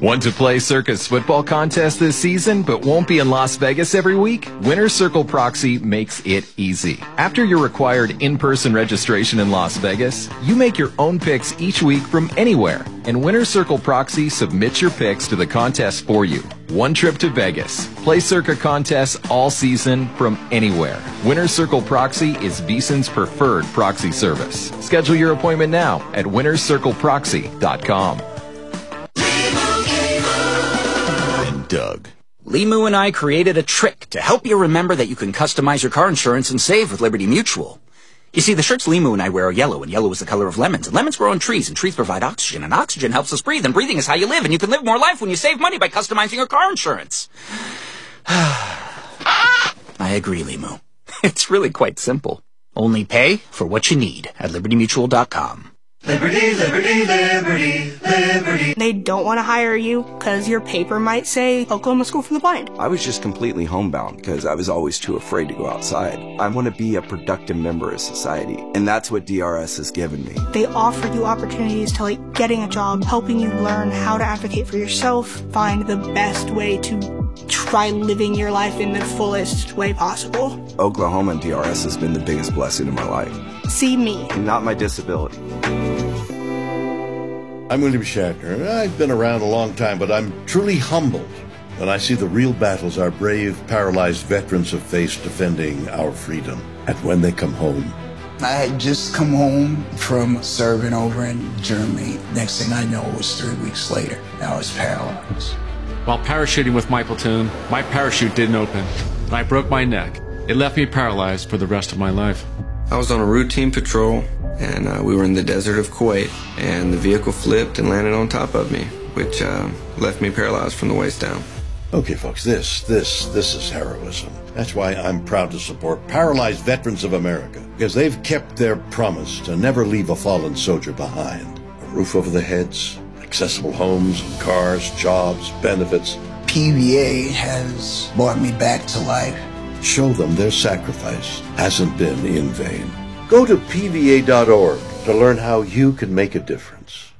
Want to play Circa's football contest this season, but won't be in Las Vegas every week? Winner's Circle Proxy makes it easy. After your required in-person registration in Las Vegas, you make your own picks each week from anywhere, and Winner's Circle Proxy submits your picks to the contest for you. One trip to Vegas. Play Circa contests all season from anywhere. Winner's Circle Proxy is VSiN's preferred proxy service. Schedule your appointment now at winnerscircleproxy.com. Doug. Limu and I created a trick to help you remember that you can customize your car insurance and save with Liberty Mutual. You see, the shirts Limu and I wear are yellow, and yellow is the color of lemons. And lemons grow on trees, and trees provide oxygen, and oxygen helps us breathe, and breathing is how you live, and you can live more life when you save money by customizing your car insurance. I agree, Limu. It's really quite simple. Only pay for what you need at libertymutual.com. Liberty, liberty, liberty, liberty. They don't want to hire you because your paper might say Oklahoma School for the Blind. I was just completely homebound because I was always too afraid to go outside. I want to be a productive member of society, and that's what DRS has given me. They offer you opportunities to getting a job, helping you learn how to advocate for yourself, find the best way to try living your life in the fullest way possible. Oklahoma and DRS has been the biggest blessing in my life. See me. Not my disability. I'm William Shatner. I've been around a long time, but I'm truly humbled when I see the real battles our brave, paralyzed veterans have faced defending our freedom. And when they come home. I had just come home from serving over in Germany. Next thing I know, it was 3 weeks later. I was paralyzed. While parachuting with my platoon, my parachute didn't open, and I broke my neck. It left me paralyzed for the rest of my life. I was on a routine patrol, and we were in the desert of Kuwait, and the vehicle flipped and landed on top of me, which left me paralyzed from the waist down. Okay, folks, this is heroism. That's why I'm proud to support Paralyzed Veterans of America, because they've kept their promise to never leave a fallen soldier behind. A roof over their heads, accessible homes and cars, jobs, benefits. PVA has brought me back to life. Show them their sacrifice hasn't been in vain. Go to PVA.org to learn how you can make a difference.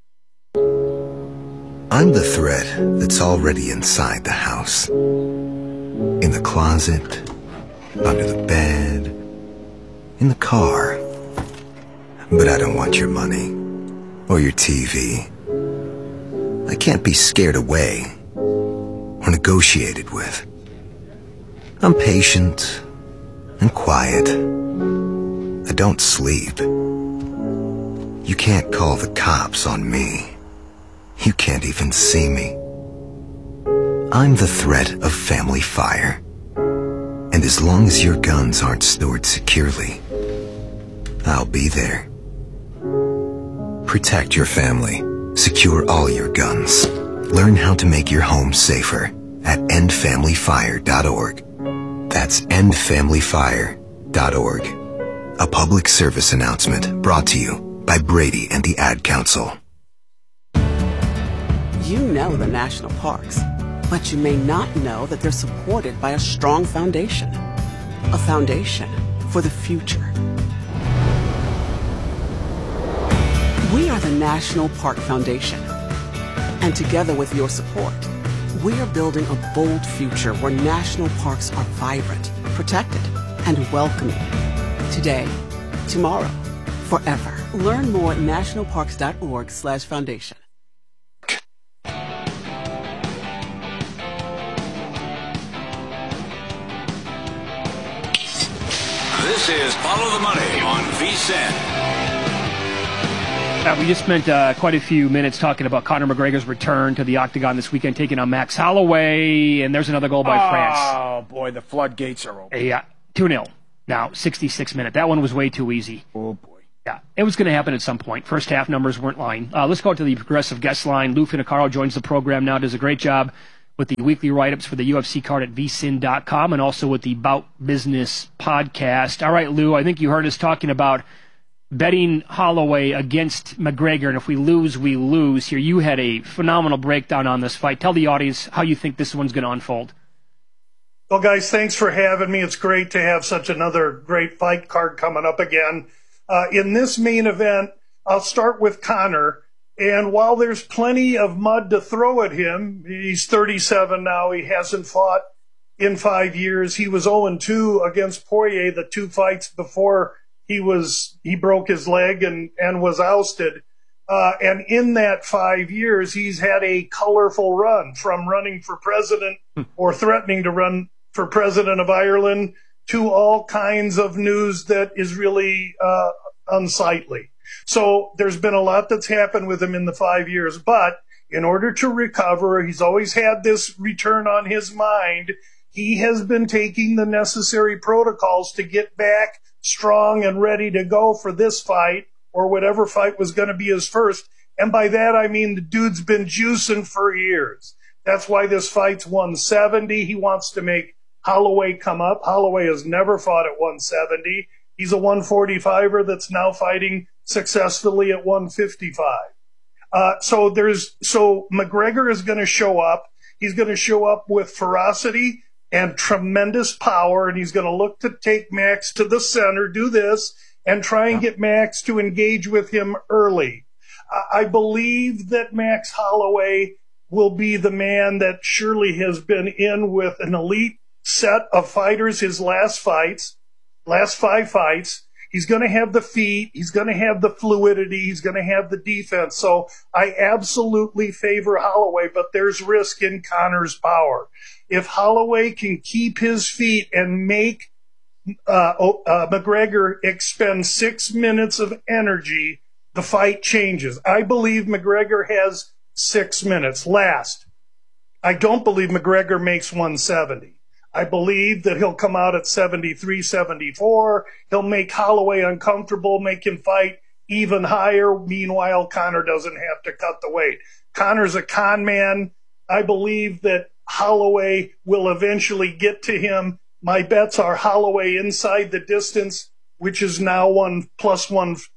I'm the thread that's already inside the house. In the closet, under the bed, in the car. But I don't want your money or your TV. I can't be scared away or negotiated with. I'm patient and quiet. I don't sleep. You can't call the cops on me. You can't even see me. I'm the threat of family fire. And as long as your guns aren't stored securely, I'll be there. Protect your family. Secure all your guns. Learn how to make your home safer at endfamilyfire.org. That's endfamilyfire.org. A public service announcement brought to you by Brady and the Ad Council. You know the national parks, but you may not know that they're supported by a strong foundation. A foundation for the future. We are the National Park Foundation. And together with your support, we are building a bold future where national parks are vibrant, protected, and welcoming. Today, tomorrow, forever. Learn more at nationalparks.org/foundation. This is Follow the Money on VSiN. We just spent quite a few minutes talking about Conor McGregor's return to the octagon this weekend, taking on Max Holloway, and there's another goal by France. Oh, boy, the floodgates are open. Yeah, 2-0. Now, 66 minute. That one was way too easy. Oh, boy. Yeah, it was going to happen at some point. First half numbers weren't lying. Let's go to the progressive guest line. Lou Finocchiaro joins the program now, does a great job with the weekly write-ups for the UFC card at vsin.com and also with the Bout Business podcast. All right, Lou, I think you heard us talking about betting Holloway against McGregor, and if we lose, we lose. Here, you had a phenomenal breakdown on this fight. Tell the audience how you think this one's going to unfold. Well, guys, thanks for having me. It's great to have such another great fight card coming up again. In this main event, I'll start with Conor. And while there's plenty of mud to throw at him, he's 37 now. He hasn't fought in 5 years. He was 0-2 against Poirier the 2 fights before he broke his leg and was ousted. And in that 5 years, he's had a colorful run, from running for president or threatening to run for president of Ireland to all kinds of news that is really unsightly. So there's been a lot that's happened with him in the 5 years. But in order to recover, he's always had this return on his mind. He has been taking the necessary protocols to get back strong and ready to go for this fight, or whatever fight was going to be his first. And by that, I mean the dude's been juicing for years. That's why this fight's 170. He wants to make Holloway come up. Holloway has never fought at 170. He's a 145er that's now fighting successfully at 155. So McGregor is going to show up. He's going to show up with ferocity and tremendous power, and he's going to look to take Max to the center, do this, and try and get Max to engage with him early. I believe that Max Holloway will be the man that surely has been in with an elite set of fighters his last 5 fights. He's going to have the feet. He's going to have the fluidity. He's going to have the defense. So I absolutely favor Holloway, but there's risk in Conor's power. If Holloway can keep his feet and make McGregor expend 6 minutes of energy, the fight changes. I believe McGregor has 6 minutes. Last, I don't believe McGregor makes 170. I believe that he'll come out at 73, 74. He'll make Holloway uncomfortable, make him fight even higher. Meanwhile, Conor doesn't have to cut the weight. Conor's a con man. I believe that Holloway will eventually get to him. My bets are Holloway inside the distance, which is now minus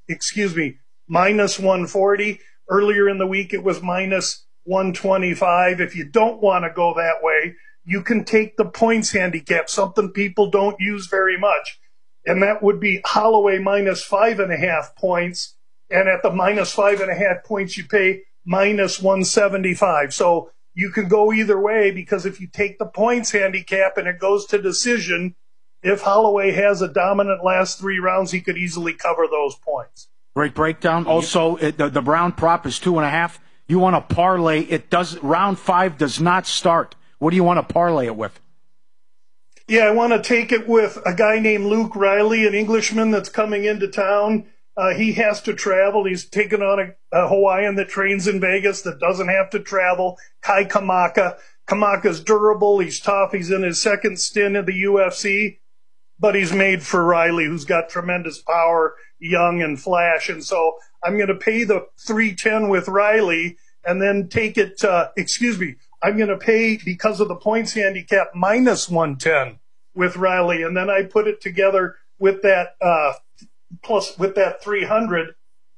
140. Earlier in the week, it was minus 125. If you don't want to go that way, you can take the points handicap, something people don't use very much. And that would be Holloway minus 5.5 points. And at the minus 5.5 points, you pay minus 175. So you can go either way, because if you take the points handicap and it goes to decision, if Holloway has a dominant last 3 rounds, he could easily cover those points. Great breakdown. Also, the Brown prop is 2.5. You want to parlay. Round 5 does not start. What do you want to parlay it with? Yeah, I want to take it with a guy named Luke Riley, an Englishman that's coming into town. He has to travel. He's taken on a Hawaiian that trains in Vegas that doesn't have to travel, Kai Kamaka. Kamaka's durable. He's tough. He's in his second stint in the UFC, but he's made for Riley, who's got tremendous power, young and flash. And so I'm going to pay the 310 with Riley and then take it, I'm going to pay, because of the points handicap, minus 110 with Riley. And then I put it together with that, with that 300,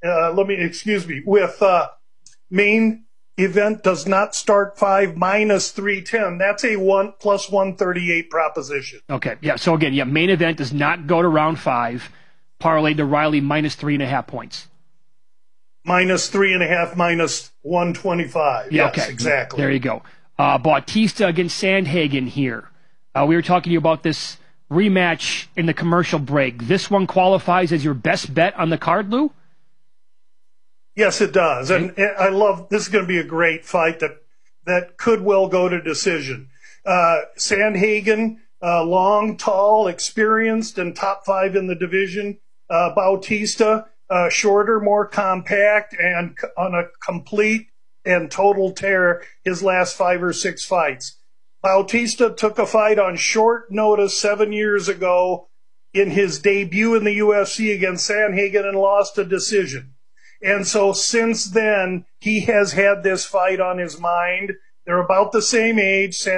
with main event does not start 5 minus 310. That's a 1 plus 138 proposition. Okay. Yeah. So again, main event does not go to round 5. Parlayed to Riley minus 3.5 points. Minus 3.5, minus 125. Yeah, yes, okay. Exactly. There you go. Bautista against Sandhagen here. We were talking to you about this rematch in the commercial break. This one qualifies as your best bet on the card, Lou? Yes, it does. And I love, this is going to be a great fight that could well go to decision. Sandhagen, long, tall, experienced, and top 5 in the division. Bautista, shorter, more compact, and on a complete and total tear his last 5 or 6 fights. Bautista took a fight on short notice 7 years ago in his debut in the UFC against Sandhagen and lost a decision. And so since then, he has had this fight on his mind. They're about the same age.